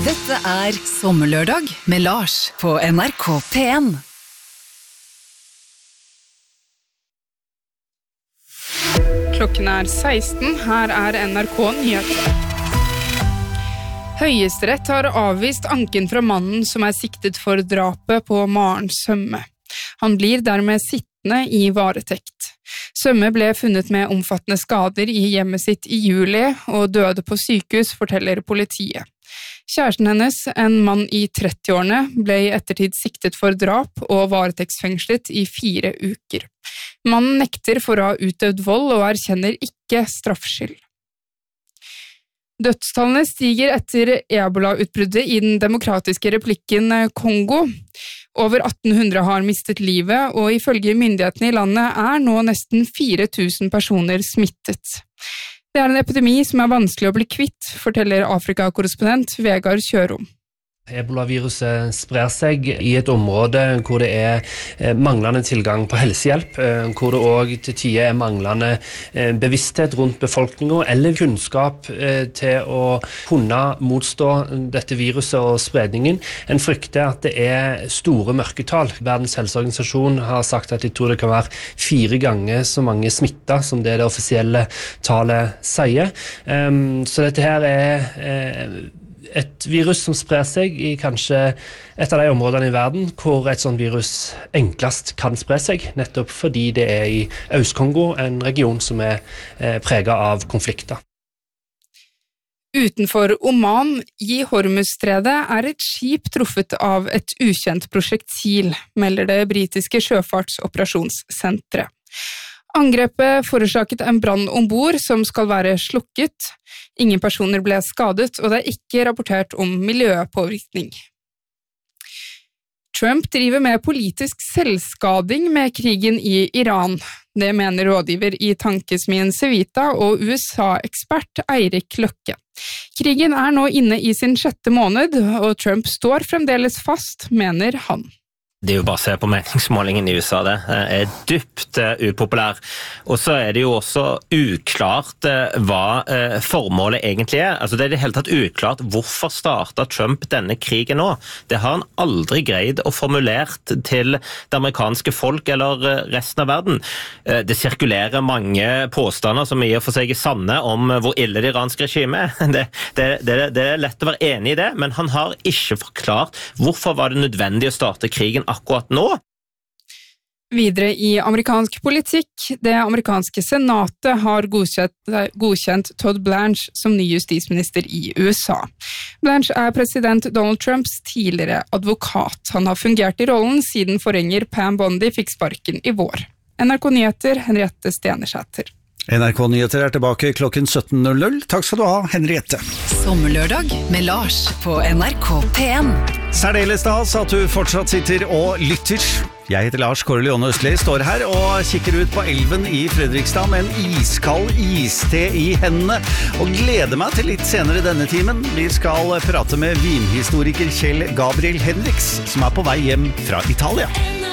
Dette Sommerlørdag med Lars på NRK P1. Klokken 16, her NRK Nyheter. Høyesterett har avvist anken fra mannen som siktet for drapet på Maren Sømme. Han blir dermed sittende i varetekt. Sømme ble funnet med omfattende skader i hjemmet sitt i juli og døde på sykehus, forteller politiet. Kjæresten hennes, en mann i 30-årene, ble i ettertid siktet for drap og varetektsfengslet i 4 uker. Mannen nekter for å ha utøvd vold og erkjenner ikke straffskyld. Dødstallene stiger etter Ebola-utbruddet i den demokratiske republikken Kongo. Over 1800 har mistet livet, og ifølge myndighetene i landet nå nesten 4000 personer smittet. Det en epidemi som vanskelig å bli kvitt, forteller Afrika-korrespondent Vegard Kjørom. Ebola-viruset sprer seg i et område hvor det manglende tilgang på helsehjelp, hvor det også til tider manglende bevissthet rundt befolkningen eller kunnskap til å kunne motstå dette viruset og spredningen. En frykter at det store mørketall. Verdens helseorganisasjon har sagt at de tror det kan være 4 ganger så mange smittet som det offisielle tallet sier. Så dette her et virus som sprer seg i kanskje et av de områdene i verden hvor et sånt virus enklest kan spre seg, nettopp fordi det i Øst-Kongo, en region som preget av konflikter. Utenfor Oman, i Hormuzstredet, et skip truffet av et ukjent prosjektil, melder det britiske sjøfartsoperasjonssenteret. Angrepet forårsaket en brann ombord som skal være slukket. Ingen personer ble skadet, og det ikke rapportert om miljøpåvirkning. Trump driver med politisk selvskading med krigen i Iran. Det mener rådgiver i tankesmien Civita og USA-ekspert Eirik Løkke. Krigen nå inne i sin 6. måned, og Trump står fremdeles fast, mener han. Det jo bare å se på meningsmålingen i USA, det dypt upopulær. Og så det jo også uklart hva formålet egentlig Altså det det hele tatt uklart hvorfor startet Trump denne krigen nå. Det har han aldri greid å formulert til det amerikanske folk eller resten av verden. Det sirkulerer mange påstander som i og for seg sanne om hvor ille det iranske regimet Det lett å være enig i det, men han har ikke forklart hvorfor var det nødvendig å starte krigen akkurat nå. Videre i amerikansk politikk, det amerikanske senatet har godkjent Todd Blanche som ny justisminister i USA. Blanche president Donald Trumps tidligere advokat. Han har fungert i rollen siden forgjenger Pam Bondi fikk sparken i vår. NRK Nyheter, Henriette Stenersæter. NRK Nyheter tilbake klokken 17.00. Takk skal du ha, Henriette. Sommerlørdag med Lars på NRK P1. Særdeles stas at du fortsatt sitter og lytter. Jeg heter Lars Kåre Leon Østli, står her og kikker ut på elven i Fredrikstad med en iskald iste i hendene, og gleder meg til litt senere denne timen. Vi skal prate med vinhistoriker Kjell Gabriel Henriks, som på vei hjem fra Italia.